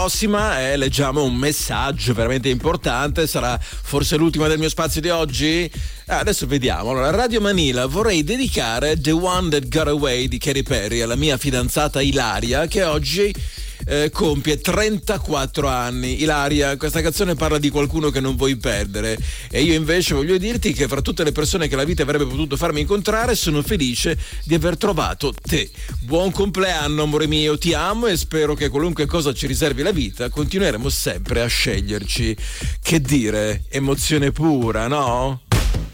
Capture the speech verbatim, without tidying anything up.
prossima eh, leggiamo un messaggio veramente importante, sarà forse l'ultima del mio spazio di oggi. Ah, adesso vediamo. Allora, Radio Manila, vorrei dedicare The One That Got Away di Katy Perry alla mia fidanzata Ilaria, che oggi eh, compie trentaquattro anni. Ilaria, questa canzone parla di qualcuno che non vuoi perdere, e io invece voglio dirti che fra tutte le persone che la vita avrebbe potuto farmi incontrare sono felice di aver trovato te. Buon compleanno, amore mio, ti amo e spero che qualunque cosa ci riservi la vita continueremo sempre a sceglierci. Che dire, emozione pura, no?